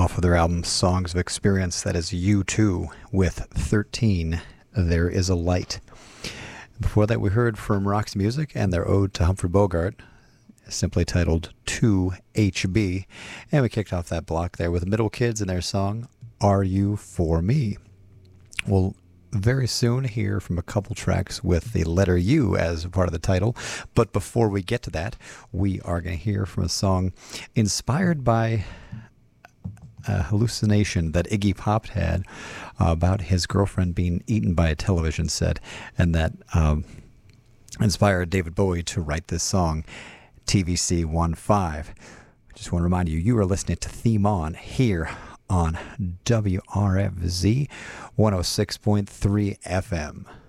off of their album Songs of Experience. That is U2 with 13, There Is a Light. Before that, we heard from Roxy Music and their ode to Humphrey Bogart, simply titled 2HB. And we kicked off that block there with the Middle Kids and their song, Are You For Me? We'll very soon hear from a couple tracks with the letter U as part of the title. But before we get to that, we are going to hear from a song inspired by a hallucination that Iggy Pop had about his girlfriend being eaten by a television set, and that inspired David Bowie to write this song, TVC 15. I just want to remind you, you are listening to Theme On here on WRFZ 106.3 FM.